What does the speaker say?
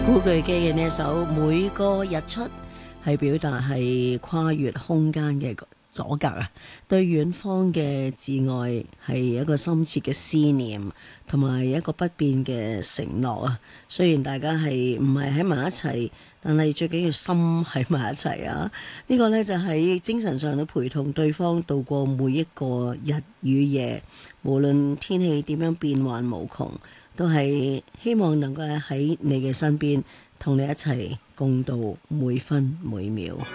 古巨基嘅呢一首《每個日出》係表達係跨越空間嘅阻隔啊，對遠方嘅摯愛係一個深切嘅思念，同埋一個不變嘅承諾啊。雖然大家係唔係喺埋一齊，但係最緊要心喺埋一齊啊！呢個呢，就喺精神上都陪同對方度過每一個日與夜，無論天氣點樣變幻無窮，都係希望能夠喺你嘅身邊，同你一齊共度每分每秒。